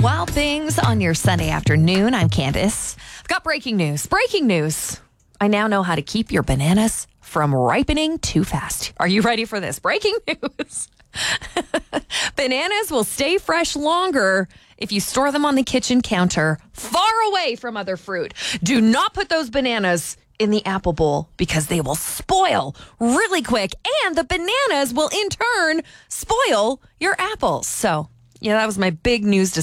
Wild things on your Sunday afternoon. I'm Candace. I've got breaking news. Breaking news. I now know how to keep your bananas from ripening too fast. Are you ready for this? Breaking news. Bananas will stay fresh longer if you store them on the kitchen counter far away from other fruit. Do not put those bananas in the apple bowl because they will spoil really quick, and the bananas will in turn spoil your apples. So, yeah, that was my big news